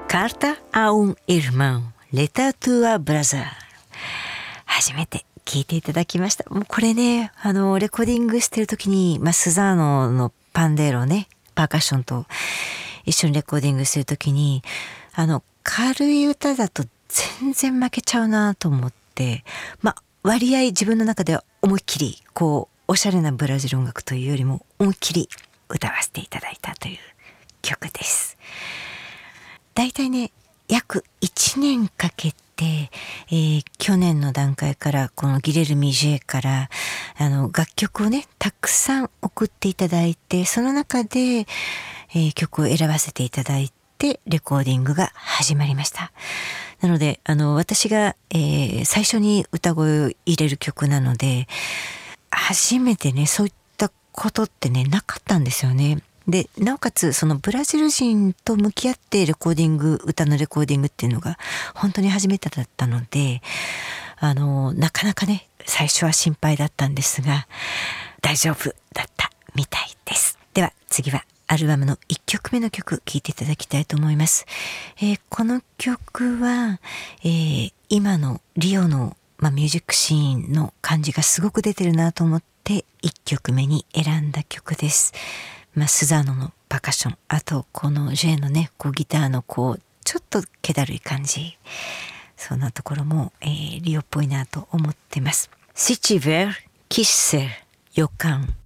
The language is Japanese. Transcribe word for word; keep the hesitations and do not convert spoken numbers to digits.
Carta a un hermano, Letter to a brother。 初めて聞いていただきました。もうこれね、あのレコーディングしてる時に、まあ、スザーノのパンデーロね、パーカッションと一緒にレコーディングする時に、あの軽い歌だと全然負けちゃうなと思って、まあ割合自分の中では思いっきりこうおしゃれなブラジル音楽というよりも思いっきり歌わせていただいたという曲です。だいたいね約いちねんかけて、えー、去年の段階からこのギレルミ・ジェから、あの楽曲をねたくさん送っていただいて、その中で、えー、曲を選ばせていただいてレコーディングが始まりました。なのであの私が、えー、最初に歌声を入れる曲なので、初めてねそういったことってねなかったんですよね。でなおかつそのブラジル人と向き合ってレコーディング、歌のレコーディングっていうのが本当に初めてだったので、あのなかなかね最初は心配だったんですが大丈夫だったみたいです。では次はアルバムのいっきょくめの曲聴いていただきたいと思います。えー、この曲は、えー、今のリオの、まあ、ミュージックシーンの感じがすごく出てるなと思っていっきょくめに選んだ曲です。まあ、スザーノのパーカッション、あとこのジェーのねこうギターのこうちょっと気だるい感じ、そんなところも、えー、リオっぽいなと思ってます。シチベルキッセル予感